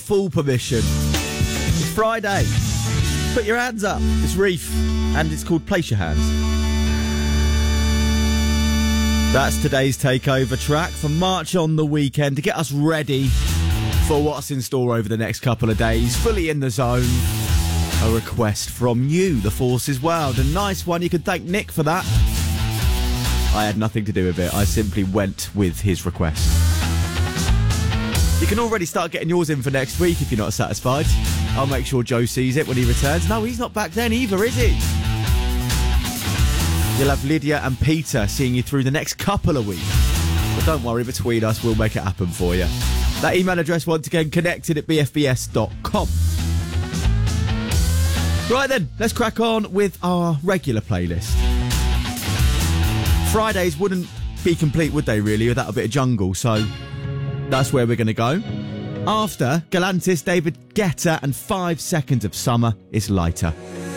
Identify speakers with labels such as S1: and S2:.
S1: full permission. It's Friday. Put your hands up. It's Reef, and it's called Place Your Hands. That's today's takeover track for March on the Weekend to get us ready for what's in store over the next couple of days. Fully in the zone. A request from you, the Forces World. A nice one. You can thank Nick for that. I had nothing to do with it. I simply went with his request. You can already start getting yours in for next week if you're not satisfied. I'll make sure Joe sees it when he returns. No, he's not back then either, is he? You'll have Lydia and Peter seeing you through the next couple of weeks. But don't worry, between us, we'll make it happen for you. That email address, once again, connected@bfbs.com. Right then, let's crack on with our regular playlist. Fridays wouldn't be complete, would they, really, without a bit of jungle, so that's where we're going to go. After Galantis, David Guetta and 5 Seconds of Summer is Lighter.